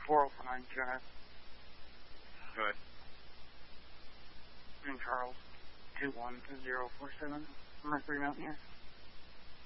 405 Drive. Go ahead. And Charles, 21047, Mercury Mountain here.